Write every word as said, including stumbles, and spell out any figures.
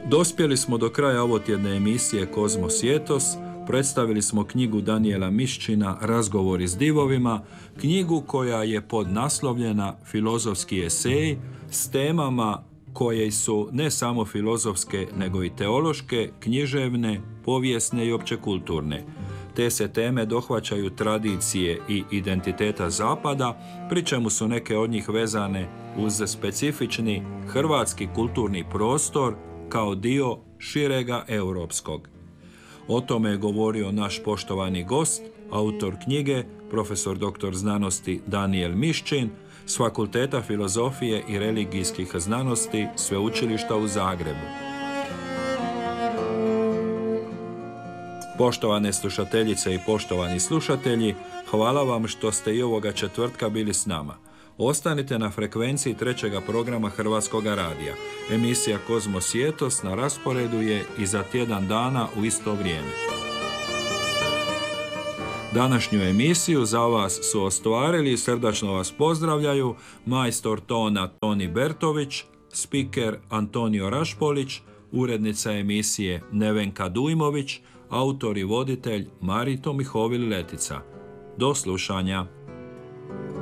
Dospjeli smo do kraja ovotjedne emisije Kozmos i etos. Predstavili smo knjigu Danijela Miščina Razgovori s divovima, knjigu koja je podnaslovljena Filozofski eseji s temama koje su ne samo filozofske, nego i teološke, književne, povijesne i općekulturne. Te se teme dohvaćaju tradicije i identiteta Zapada, pri čemu su neke od njih vezane uz specifični hrvatski kulturni prostor kao dio širega europskog. O tome je govorio naš poštovani gost, autor knjige, profesor doktor znanosti Danijel Miščin s Fakulteta filozofije i religijskih znanosti Sveučilišta u Zagrebu. Poštovane slušateljice i poštovani slušatelji, hvala vam što ste i ovoga četvrtka bili s nama. Ostanite na frekvenciji trećega programa Hrvatskoga radija. Emisija Kozmos i etos na rasporedu je i za tjedan dana u isto vrijeme. Današnju emisiju za vas su ostvarili i srdačno vas pozdravljaju majstor tona Toni Bertović, spiker Antonio Rašpolić, urednica emisije Nevenka Dujmović, autor i voditelj Marito Mihovil Letica. Do slušanja.